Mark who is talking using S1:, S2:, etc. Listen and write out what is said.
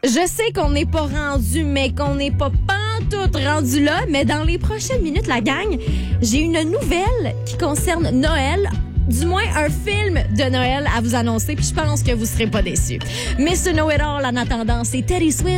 S1: Je sais qu'on n'est pas rendu, mais qu'on n'est pas pantoute rendu là. Mais dans les prochaines minutes, la gang, j'ai une nouvelle qui concerne Noël. Du moins, un film de Noël à vous annoncer. Puis je pense que vous serez pas déçus. Mr. Know-It-All, en attendant, c'est Teddy Swims.